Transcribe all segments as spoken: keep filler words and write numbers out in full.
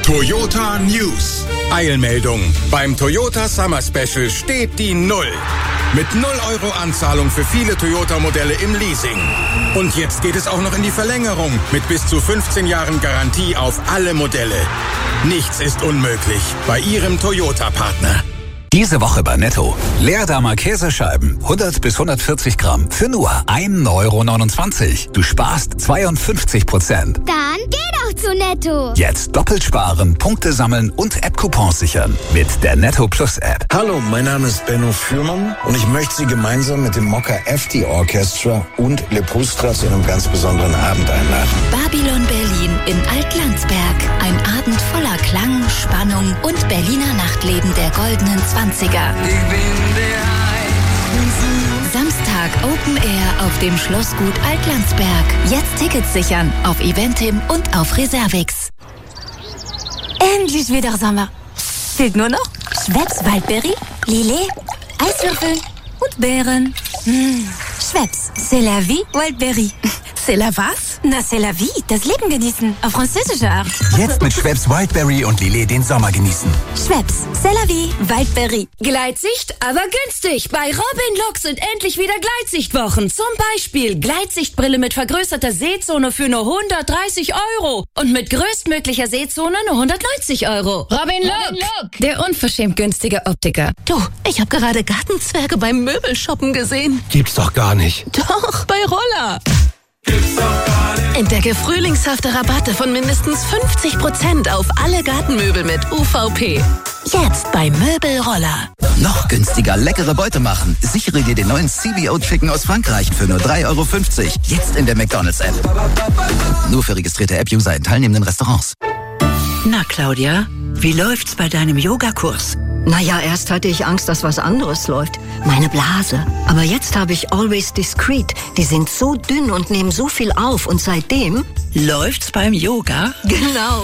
Toyota News. Eilmeldung. Beim Toyota Summer Special steht die Null. Mit null Euro Anzahlung für viele Toyota-Modelle im Leasing. Und jetzt geht es auch noch in die Verlängerung mit bis zu fünfzehn Jahren Garantie auf alle Modelle. Nichts ist unmöglich bei Ihrem Toyota-Partner. Diese Woche bei Netto. Leerdammer Käsescheiben, hundert bis hundertvierzig Gramm, für nur ein Euro neunundzwanzig. Du sparst zweiundfünfzig Prozent. Dann geh doch zu Netto. Jetzt doppelt sparen, Punkte sammeln und App-Coupons sichern mit der Netto Plus App. Hallo, mein Name ist Benno Fürmann und ich möchte Sie gemeinsam mit dem Mokka F D Orchestra und Le Pustra zu einem ganz besonderen Abend einladen. Babylon Berlin in Altlandsberg. Ein Abend voller Klang, Spannung und Berliner Nachtleben der goldenen zwanziger. Samstag Open Air auf dem Schlossgut Altlandsberg. Jetzt Tickets sichern auf Eventim und auf Reservix. Endlich wieder Sommer. Fehlt nur noch Schweppes Waldberry, Lillet, Eiswürfel und Beeren. Mmh. Schweppes, c'est la vie, Waldberry. C'est la was? Na, c'est la vie, das Leben genießen. Auf französische Art. Jetzt mit Schweppes Wildberry und Lillet den Sommer genießen. Schweppes, c'est la vie, Waldberry. Gleitsicht, aber günstig. Bei Robin Look sind endlich wieder Gleitsichtwochen. Zum Beispiel Gleitsichtbrille mit vergrößerter Sehzone für nur hundertdreißig Euro. Und mit größtmöglicher Sehzone nur hundertneunzig Euro. Robin Look, Robin Look. Der unverschämt günstige Optiker. Du, ich habe gerade Gartenzwerge beim Möbelshoppen gesehen. Gibt's doch gar nicht. Doch, bei Roller. Entdecke frühlingshafte Rabatte von mindestens fünfzig Prozent auf alle Gartenmöbel mit U V P. Jetzt bei Möbelroller. Noch günstiger leckere Beute machen. Sichere dir den neuen C B O Chicken aus Frankreich für nur drei Euro fünfzig. Jetzt in der McDonald's-App. Nur für registrierte App-User in teilnehmenden Restaurants. Na, Claudia, wie läuft's bei deinem Yogakurs? Naja, erst hatte ich Angst, dass was anderes läuft. Meine Blase. Aber jetzt habe ich Always Discreet. Die sind so dünn und nehmen so viel auf. Und seitdem... Läuft's beim Yoga? Genau.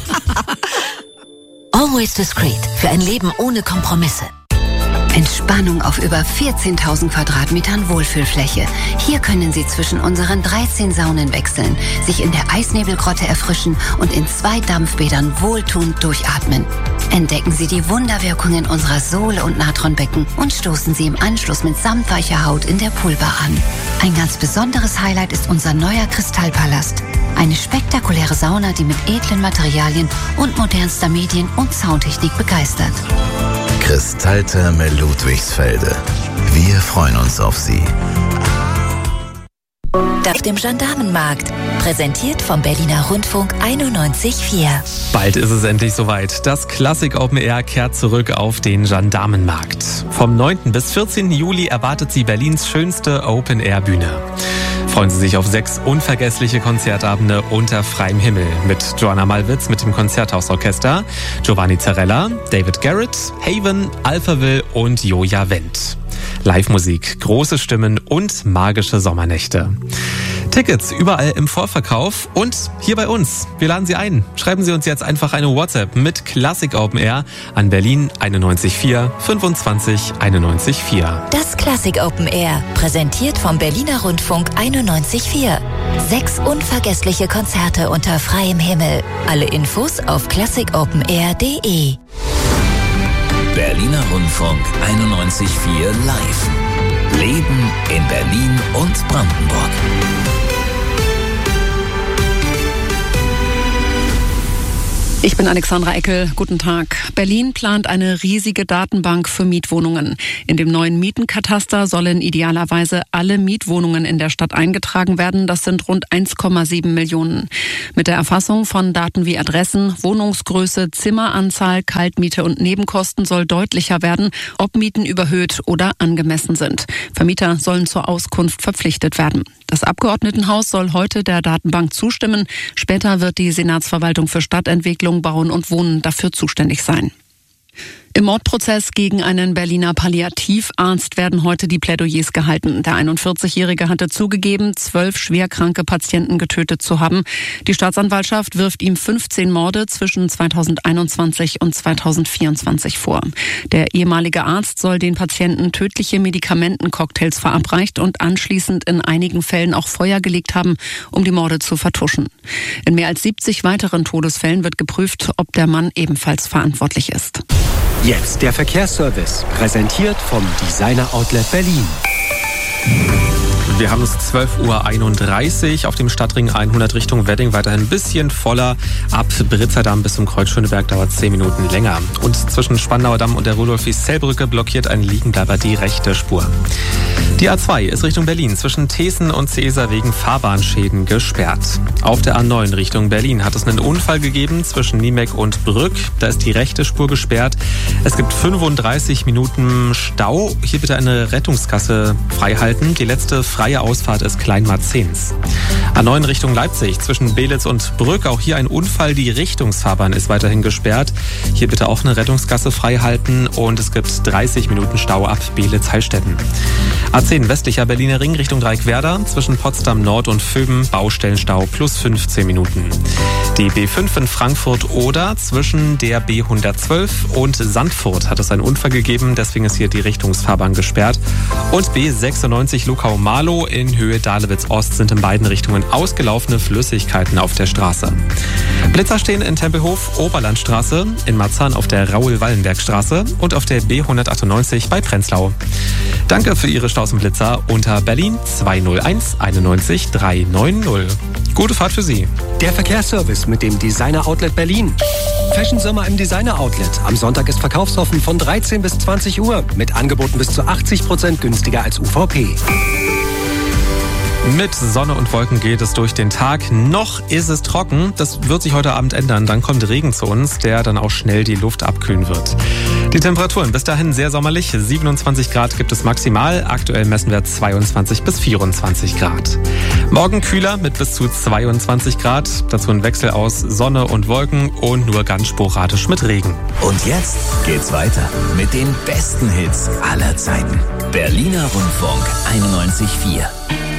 Always Discreet. Für ein Leben ohne Kompromisse. Entspannung auf über vierzehntausend Quadratmetern Wohlfühlfläche. Hier können Sie zwischen unseren dreizehn Saunen wechseln, sich in der Eisnebelgrotte erfrischen und in zwei Dampfbädern wohltuend durchatmen. Entdecken Sie die Wunderwirkungen unserer Sohle- und Natronbecken und stoßen Sie im Anschluss mit samtweicher Haut in der Poolbar an. Ein ganz besonderes Highlight ist unser neuer Kristallpalast. Eine spektakuläre Sauna, die mit edlen Materialien und modernster Medien- und Soundtechnik begeistert. Kristalltherme Ludwigsfelde. Wir freuen uns auf Sie. Auf dem Gendarmenmarkt. Präsentiert vom Berliner Rundfunk einundneunzig Komma vier. Bald ist es endlich soweit. Das Classic Open Air kehrt zurück auf den Gendarmenmarkt. Vom neunten bis vierzehnten Juli erwartet Sie Berlins schönste Open Air Bühne. Freuen Sie sich auf sechs unvergessliche Konzertabende unter freiem Himmel mit Joanna Malwitz mit dem Konzerthausorchester, Giovanni Zarella, David Garrett, Haven, Alphaville und Joja Wendt. Live-Musik, große Stimmen und magische Sommernächte. Tickets überall im Vorverkauf und hier bei uns. Wir laden Sie ein. Schreiben Sie uns jetzt einfach eine WhatsApp mit Classic Open Air an Berlin einundneunzig Komma vier fünfundzwanzig einundneunzig Komma vier. Das Classic Open Air, präsentiert vom Berliner Rundfunk einundneunzig Komma vier. Sechs unvergessliche Konzerte unter freiem Himmel. Alle Infos auf classic open air punkt de. Berliner Rundfunk einundneunzig Komma vier live. Leben in Berlin und Brandenburg. Ich bin Alexandra Eckel. Guten Tag. Berlin plant eine riesige Datenbank für Mietwohnungen. In dem neuen Mietenkataster sollen idealerweise alle Mietwohnungen in der Stadt eingetragen werden. Das sind rund eins Komma sieben Millionen. Mit der Erfassung von Daten wie Adressen, Wohnungsgröße, Zimmeranzahl, Kaltmiete und Nebenkosten soll deutlicher werden, ob Mieten überhöht oder angemessen sind. Vermieter sollen zur Auskunft verpflichtet werden. Das Abgeordnetenhaus soll heute der Datenbank zustimmen. Später wird die Senatsverwaltung für Stadtentwicklung, Bauen und Wohnen dafür zuständig sein. Im Mordprozess gegen einen Berliner Palliativarzt werden heute die Plädoyers gehalten. Der einundvierzigjährige hatte zugegeben, zwölf schwerkranke Patienten getötet zu haben. Die Staatsanwaltschaft wirft ihm fünfzehn Morde zwischen zweitausendeinundzwanzig und zweitausendvierundzwanzig vor. Der ehemalige Arzt soll den Patienten tödliche Medikamentencocktails verabreicht und anschließend in einigen Fällen auch Feuer gelegt haben, um die Morde zu vertuschen. In mehr als siebzig weiteren Todesfällen wird geprüft, ob der Mann ebenfalls verantwortlich ist. Jetzt der Verkehrsservice, präsentiert vom Designer Outlet Berlin. Wir haben es zwölf Uhr einunddreißig auf dem Stadtring hundert Richtung Wedding, weiterhin ein bisschen voller. Ab Britzerdamm bis zum Kreuz Schöneberg dauert zehn Minuten länger. Und zwischen Spandauer Damm und der Rudolf-Wiesel-Brücke blockiert ein Liegenbleiber die rechte Spur. Die A zwei ist Richtung Berlin zwischen Thesen und Cäsar wegen Fahrbahnschäden gesperrt. Auf der A neun Richtung Berlin hat es einen Unfall gegeben zwischen Niemek und Brück. Da ist die rechte Spur gesperrt. Es gibt fünfunddreißig Minuten Stau. Hier bitte eine Rettungskasse freihalten. Die letzte freie Ausfahrt ist Kleinmarzens. A neun Richtung Leipzig zwischen Belitz und Brück. Auch hier ein Unfall. Die Richtungsfahrbahn ist weiterhin gesperrt. Hier bitte auch eine Rettungskasse freihalten. Und es gibt dreißig Minuten Stau ab Belitz-Heilstätten. A zehn westlicher Berliner Ring Richtung Dreieckwerder zwischen Potsdam Nord und Vöben Baustellenstau plus fünfzehn Minuten. Die B fünf in Frankfurt-Oder zwischen der B hundertzwölf und Sandfurt hat es einen Unfall gegeben, deswegen ist hier die Richtungsfahrbahn gesperrt. Und B sechsundneunzig Luckau-Marlow in Höhe Dahlewitz-Ost sind in beiden Richtungen ausgelaufene Flüssigkeiten auf der Straße. Blitzer stehen in Tempelhof, Oberlandstraße, in Marzahn auf der Raoul-Wallenberg-Straße und auf der B hundertachtundneunzig bei Prenzlau. Danke für Ihre Staus und Blitzer unter Berlin zwei null eins einundneunzig drei neun null. Gute Fahrt für Sie. Der Verkehrsservice mit dem Designer Outlet Berlin. Fashion Sommer im Designer Outlet. Am Sonntag ist verkaufsoffen von dreizehn bis zwanzig Uhr mit Angeboten bis zu achtzig Prozent günstiger als U V P. Mit Sonne und Wolken geht es durch den Tag. Noch ist es trocken. Das wird sich heute Abend ändern. Dann kommt Regen zu uns, der dann auch schnell die Luft abkühlen wird. Die Temperaturen bis dahin sehr sommerlich. siebenundzwanzig Grad gibt es maximal. Aktuell messen wir zweiundzwanzig bis vierundzwanzig Grad. Morgen kühler mit bis zu zweiundzwanzig Grad. Dazu ein Wechsel aus Sonne und Wolken und nur ganz sporadisch mit Regen. Und jetzt geht's weiter mit den besten Hits aller Zeiten. Berliner Rundfunk einundneunzig Komma vier.